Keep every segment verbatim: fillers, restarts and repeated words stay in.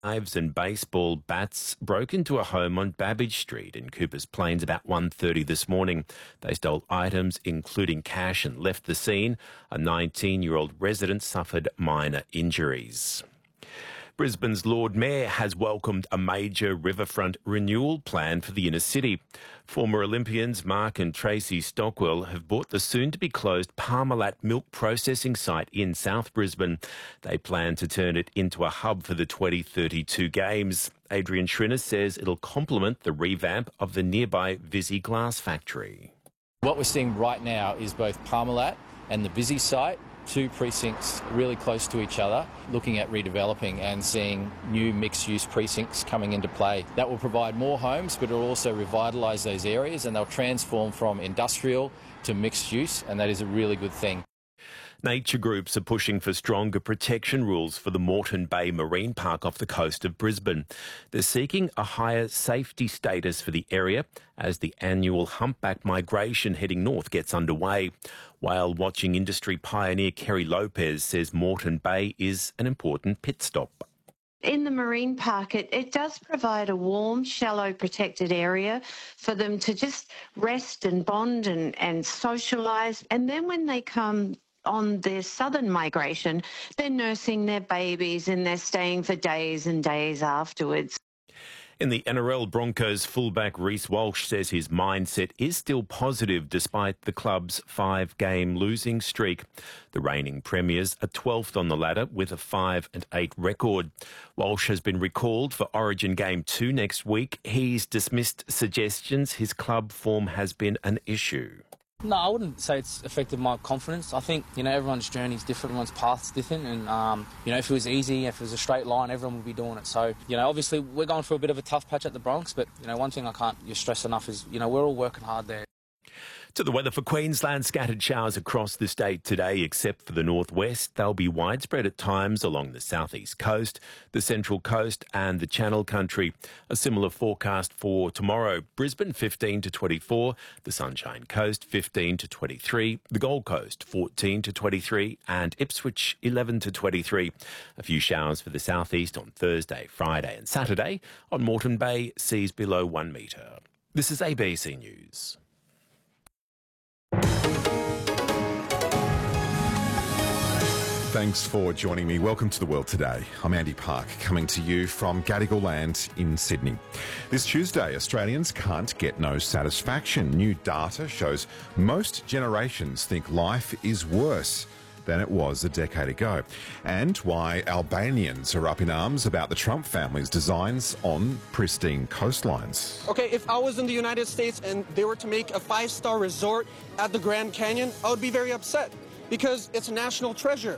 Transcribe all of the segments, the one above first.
Knives and baseball bats broke into a home on Babbage Street in Coopers Plains about one thirty this morning. They stole items including cash and left the scene. A nineteen-year-old resident suffered minor injuries. Brisbane's Lord Mayor has welcomed a major riverfront renewal plan for the inner city. Former Olympians Mark and Tracy Stockwell have bought the soon-to-be-closed Parmalat milk processing site in South Brisbane. They plan to turn it into a hub for the twenty thirty-two Games. Adrian Schrinner says it'll complement the revamp of the nearby Visy glass factory. What we're seeing right now is both Parmalat and the Visy site, two precincts really close to each other, looking at redeveloping and seeing new mixed-use precincts coming into play. That will provide more homes, but it will also revitalise those areas, and they'll transform from industrial to mixed use, and that is a really good thing. Nature groups are pushing for stronger protection rules for the Moreton Bay Marine Park off the coast of Brisbane. They're seeking a higher safety status for the area as the annual humpback migration heading north gets underway. Whale watching industry pioneer Kerry Lopez says Moreton Bay is an important pit stop. In the marine park, it, it does provide a warm, shallow, protected area for them to just rest and bond and, and socialise. And then when they come on their southern migration, they're nursing their babies and they're staying for days and days afterwards. In the N R L, Broncos fullback Reece Walsh says his mindset is still positive despite the club's five-game losing streak. The reigning premiers are twelfth on the ladder with a five and eight record. Walsh has been recalled for Origin Game two next week. He's dismissed suggestions his club form has been an issue. No, I wouldn't say it's affected my confidence. I think, you know, everyone's journey is different, everyone's path's different, and, um, you know, if it was easy, if it was a straight line, everyone would be doing it. So, you know, obviously we're going through a bit of a tough patch at the Bronx, but, you know, one thing I can't stress enough is, you know, we're all working hard there. To the weather for Queensland, scattered showers across the state today except for the northwest. They'll be widespread at times along the southeast coast, the central coast and the Channel Country. A similar forecast for tomorrow. Brisbane fifteen to twenty-four, the Sunshine Coast fifteen to twenty-three, the Gold Coast fourteen to twenty-three and Ipswich eleven to twenty-three. A few showers for the southeast on Thursday, Friday and Saturday. On Moreton Bay, seas below one metre. This is A B C News. Thanks for joining me. Welcome to The World Today. I'm Andy Park, coming to you from Gadigal Land in Sydney. This Tuesday, Australians can't get no satisfaction. New data shows most generations think life is worse than it was a decade ago, and why Albanians are up in arms about the Trump family's designs on pristine coastlines. Okay, if I was in the United States and they were to make a five-star resort at the Grand Canyon, I would be very upset because it's a national treasure.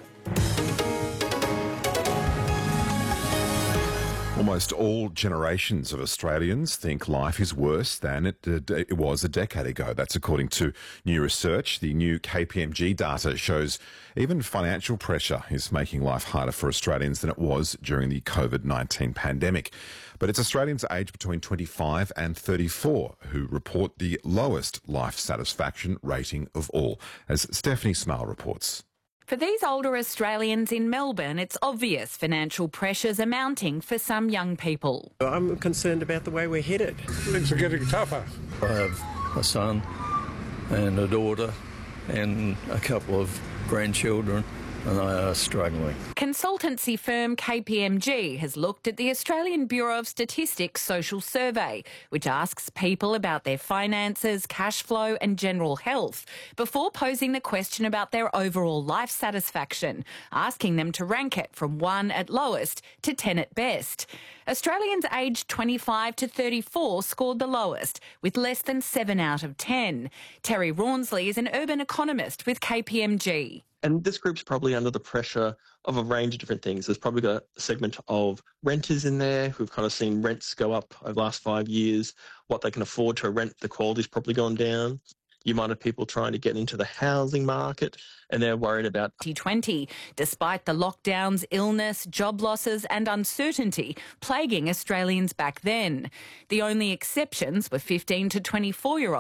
Almost all generations of Australians think life is worse than it, uh, it was a decade ago. That's according to new research. The new K P M G data shows even financial pressure is making life harder for Australians than it was during the COVID nineteen pandemic. But it's Australians aged between twenty-five and thirty-four who report the lowest life satisfaction rating of all, as Stephanie Smale reports. For these older Australians in Melbourne, it's obvious financial pressures are mounting for some young people. I'm concerned about the way we're headed. Things are getting tougher. I have a son and a daughter and a couple of grandchildren, and they are struggling. Consultancy firm K P M G has looked at the Australian Bureau of Statistics social survey, which asks people about their finances, cash flow and general health before posing the question about their overall life satisfaction, asking them to rank it from one at lowest to ten at best. Australians aged twenty-five to thirty-four scored the lowest, with less than seven out of ten. Terry Rawnsley is an urban economist with K P M G. And this group's probably under the pressure of a range of different things. There's probably got a segment of renters in there who've kind of seen rents go up over the last five years. What they can afford to rent, the quality's probably gone down. You might have people trying to get into the housing market and they're worried about twenty twenty, despite the lockdowns, illness, job losses and uncertainty plaguing Australians back then. The only exceptions were fifteen to twenty-four-year-olds